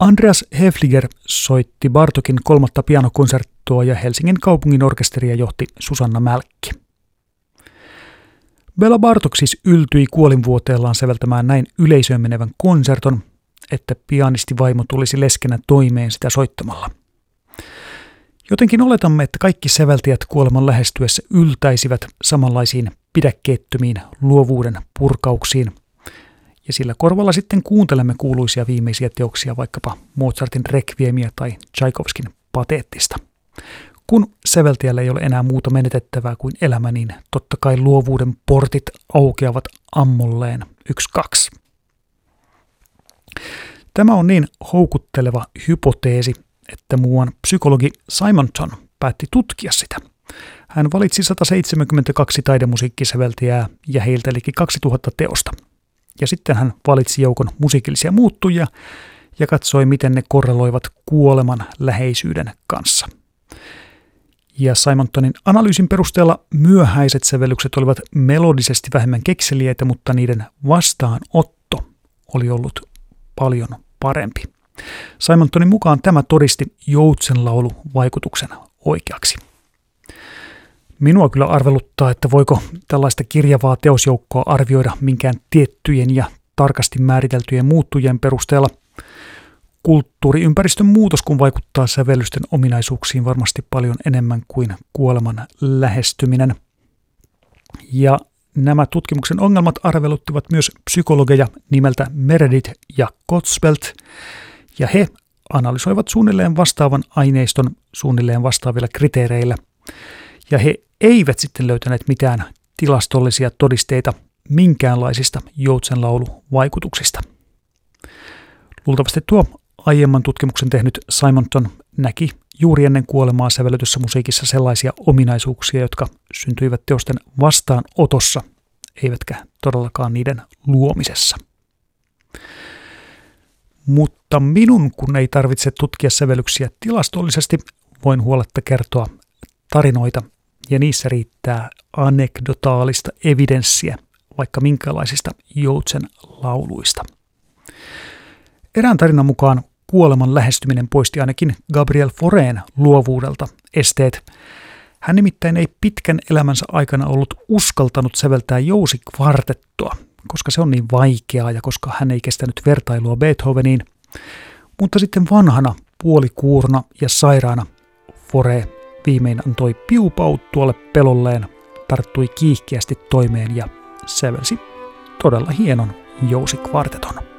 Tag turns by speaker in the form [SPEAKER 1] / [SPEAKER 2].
[SPEAKER 1] Andreas Häfliger soitti Bartokin 3. pianokonserttoa ja Helsingin kaupungin orkesteria johti Susanna Mälkki. Bela Bartok siis yltyi kuolinvuoteellaan säveltämään näin yleisöön menevän konserton, että pianistivaimo tulisi leskenä toimeen sitä soittamalla. Jotenkin oletamme, että kaikki säveltäjät kuoleman lähestyessä yltäisivät samanlaisiin pidäkkeettömiin luovuuden purkauksiin, ja sillä korvalla sitten kuuntelemme kuuluisia viimeisiä teoksia, vaikkapa Mozartin Requiemia tai Tchaikovskin Pateettista. Kun säveltäjällä ei ole enää muuta menetettävää kuin elämä, niin totta kai luovuuden portit aukeavat ammolleen 1-2. Tämä on niin houkutteleva hypoteesi, että muuan psykologi Simonton päätti tutkia sitä. Hän valitsi 172 taidemusiikkisäveltäjää ja heiltä liki 2000 teosta. Ja sitten hän valitsi joukon musiikillisia muuttujia ja katsoi, miten ne korreloivat kuoleman läheisyyden kanssa. Ja Simontonin analyysin perusteella myöhäiset sävellykset olivat melodisesti vähemmän kekseliäitä, mutta niiden vastaanotto oli ollut paljon parempi. Simontonin mukaan tämä todisti joutsenlauluvaikutuksen oikeaksi. Minua kyllä arveluttaa, että voiko tällaista kirjavaa teosjoukkoa arvioida minkään tiettyjen ja tarkasti määriteltyjen muuttujien perusteella. Kulttuuriympäristön muutos kun vaikuttaa sävellysten ominaisuuksiin varmasti paljon enemmän kuin kuoleman lähestyminen. Ja nämä tutkimuksen ongelmat arveluttivat myös psykologeja nimeltä Meredith ja Cotswelt, ja he analysoivat suunnilleen vastaavan aineiston suunnilleen vastaavilla kriteereillä. Ja he eivät sitten löytäneet mitään tilastollisia todisteita minkäänlaisista joutsenlauluvaikutuksista. Luultavasti tuo aiemman tutkimuksen tehnyt Simonton näki juuri ennen kuolemaa sävelletyssä musiikissa sellaisia ominaisuuksia, jotka syntyivät teosten vastaanotossa, eivätkä todellakaan niiden luomisessa. Mutta minun, kun ei tarvitse tutkia sävellyksiä tilastollisesti, voin huoletta kertoa tarinoita, ja niissä riittää anekdotaalista evidenssiä vaikka minkälaisista joutsenlauluista. Erään tarinan mukaan kuoleman lähestyminen poisti ainakin Gabriel Faurén luovuudelta esteet. Hän nimittäin ei pitkän elämänsä aikana ollut uskaltanut säveltää jousikvartettoa, koska se on niin vaikeaa ja koska hän ei kestänyt vertailua Beethoveniin. Mutta sitten vanhana, puolikuurna ja sairaana Fauré viimein antoi piupaut tuolle pelolleen, tarttui kiihkeästi toimeen ja sävelsi todella hienon jousikvarteton.